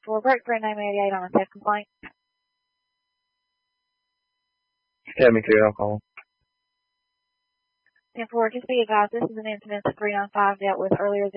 10-4, break for a 988 on a theft complaint. Yeah, me too. I'll call. 10-4, just be advised, this is an incident that 395 dealt with earlier this